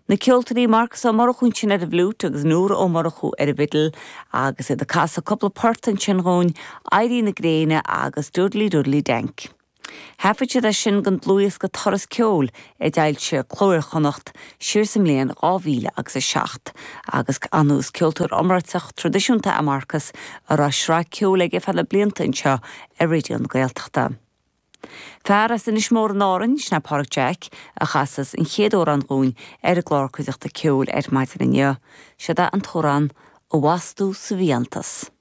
Na ceoltarí marcas ó marachún sin ar a bhlút agus nuair ó marachú ar a bhidal agus é de casa coppla portan sin róin airí na gréine agus dúdlí denk. Hefid a sin gan blúas go thoras ceol deil sé chlóir chonacht siar sam léon 2007 agus anús ceoltóir omraiteach tradiisiúnta a marcas ar a srá ceol ag fel a blianta anseo a réidion Gaeltachta. Fearras in is mór an áran sna Park Jack a chasas in chéadór an gún ar a glár chuideachta ceol maidin an neo, siada an thorán ó wasú sa bhíantas.